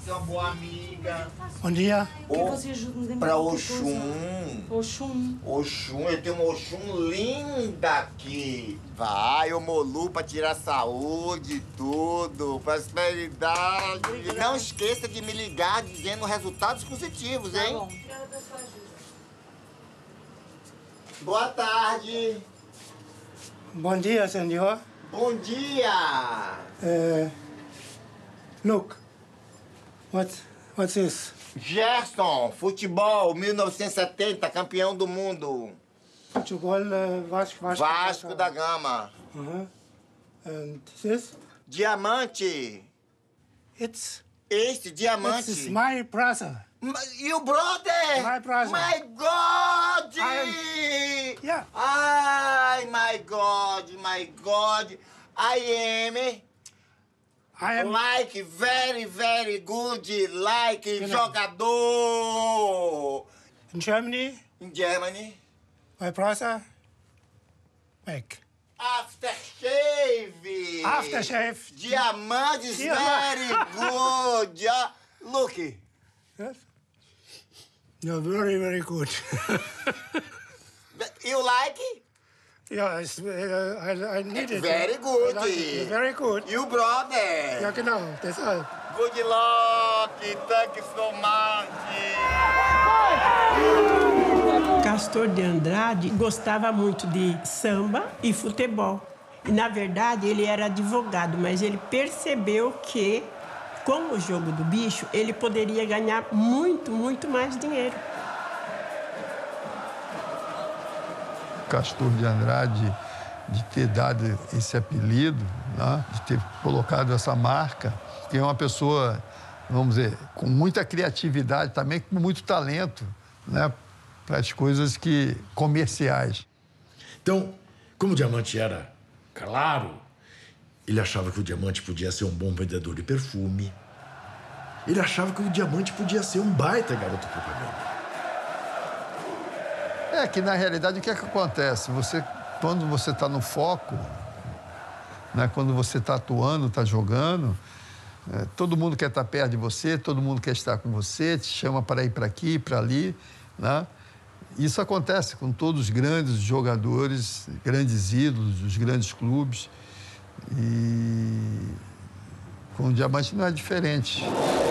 ser uma boa amiga. Bom dia. Que você ajude-me Pra Oxum. Oxum. Oxum, eu tenho uma Oxum linda aqui. Vai, ô Molu, pra tirar saúde, tudo, prosperidade. Obrigada. Não esqueça de me ligar dizendo resultados positivos, hein? Tá bom. Boa tarde. Bom dia, senhor. Bom dia. Look. What's this? Gerson, futebol, 1970, campeão do mundo. Futebol, Vasco da Gama. And this? Diamante. It's Diamante. this is my brother. You brother? My brother. My God! Yeah. Ai, my God, my God. I am like very, very good, like jogador. In Germany, In Germany. my brother, back. Aftershave. Aftershave. Diamante is very good. Look. Yes. You're very, very good. You like? Yes, I need it. Very good. I like it. You're very good. You brother. Ja, genau, das all. Good luck. Thank you so much. Castor de Andrade gostava muito de samba e futebol. E, na verdade, ele era advogado, mas ele percebeu que, com o jogo do bicho, ele poderia ganhar muito, muito mais dinheiro. Castor de Andrade, de ter dado esse apelido, né? De ter colocado essa marca, que é uma pessoa, vamos dizer, com muita criatividade, também com muito talento, né? Para as coisas comerciais. Então, como o Diamante era claro, ele achava que o Diamante podia ser um bom vendedor de perfume. Ele achava que o Diamante podia ser um baita garoto propaganda. É que, na realidade, o que é que acontece? Quando você está no foco, né? Quando você está atuando, está jogando, todo mundo quer estar perto de você, todo mundo quer estar com você, te chama para ir para aqui, para ali, né? Isso acontece com todos os grandes jogadores, grandes ídolos, os grandes clubes. E com o Diamante não é diferente.